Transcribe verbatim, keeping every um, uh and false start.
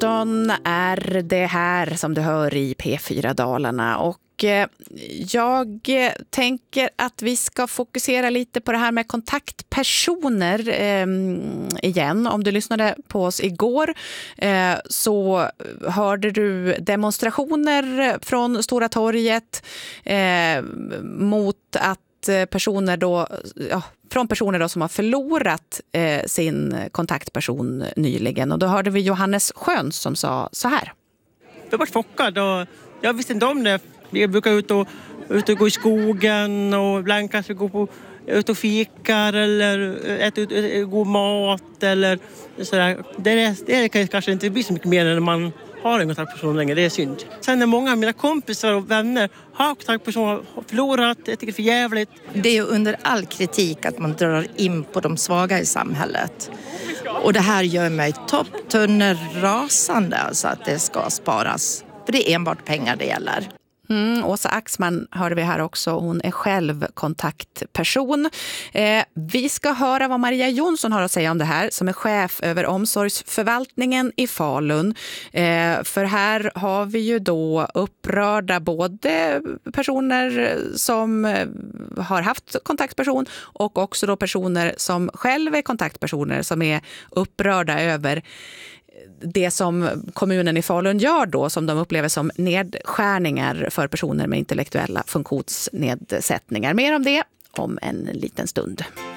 arton är det här som du hör i P fyra Dalarna, och jag tänker att vi ska fokusera lite på det här med kontaktpersoner eh, igen. Om du lyssnade på oss igår eh, så hörde du demonstrationer från Stora torget eh, mot att personer då, ja, från personer då som har förlorat eh, sin kontaktperson nyligen. Och då hörde vi Johannes Sjöns som sa så här. Jag var chockad och jag visste inte om det. Vi brukar ut och, ut och gå i skogen och ibland kanske gå på, ut och fikar eller äta ut, äta god mat eller sådär. Det, är, det är kanske inte blir så mycket mer när man har en kontaktperson längre, det är synd. Sen när många av mina kompisar och vänner har kontaktpersoner har förlorat, jag tycker det är för jävligt. Det är ju under all kritik att man drar in på de svaga i samhället. Och det här gör mig topptunner rasande, alltså att det ska sparas. För det är enbart pengar det gäller. Mm, Åsa Axman hörde vi här också. Hon är själv kontaktperson. Eh, vi ska höra vad Maria Jonsson har att säga om det här, som är chef över omsorgsförvaltningen i Falun. Eh, för här har vi ju då upprörda både personer som har haft kontaktperson och också då personer som själva är kontaktpersoner som är upprörda över det som kommunen i Falun gör då, som de upplever som nedskärningar för personer med intellektuella funktionsnedsättningar. Mer om det om en liten stund.